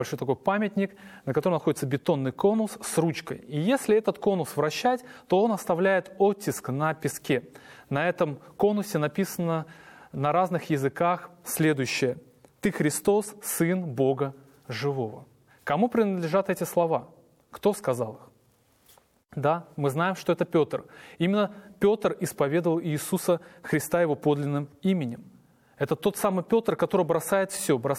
большой такой памятник, на котором находится бетонный конус с ручкой. И если этот конус вращать, то он оставляет оттиск на песке. На этом конусе написано на разных языках следующее: «Ты Христос, Сын Бога Живого». Кому принадлежат эти слова? Кто сказал их? Да, мы знаем, что это Петр. Именно Петр исповедовал Иисуса Христа Его подлинным именем. Это тот самый Петр, который бросает все,